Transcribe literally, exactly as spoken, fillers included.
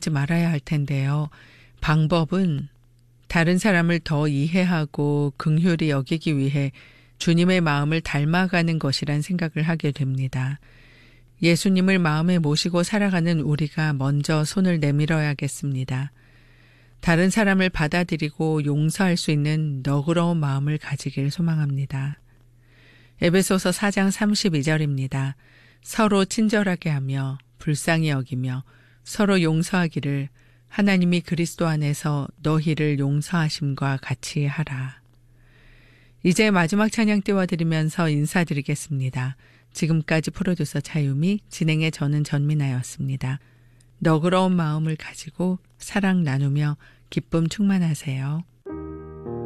하지 말아야 할 텐데요. 방법은 다른 사람을 더 이해하고 긍휼히 여기기 위해 주님의 마음을 닮아가는 것이란 생각을 하게 됩니다. 예수님을 마음에 모시고 살아가는 우리가 먼저 손을 내밀어야겠습니다. 다른 사람을 받아들이고 용서할 수 있는 너그러운 마음을 가지길 소망합니다. 에베소서 사 장 삼십이 절입니다. 서로 친절하게 하며 불쌍히 여기며 서로 용서하기를 하나님이 그리스도 안에서 너희를 용서하심과 같이 하라. 이제 마지막 찬양 띄워드리면서 인사드리겠습니다. 지금까지 프로듀서 차유미, 진행의 저는 전민아였습니다. 너그러운 마음을 가지고 사랑 나누며 기쁨 충만하세요.